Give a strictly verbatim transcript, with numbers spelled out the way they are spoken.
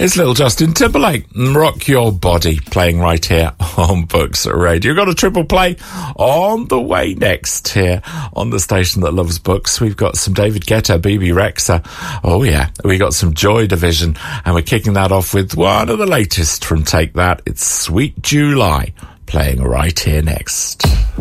It's little Justin Timberlake, Rock Your Body, playing right here on Books Radio. We've got a triple play on the way next here on the station that loves books. We've got some David Guetta, B B Rexa. Oh yeah, we got some Joy Division, and we're kicking that off with one of the latest from Take That. It's Sweet July, playing right here next.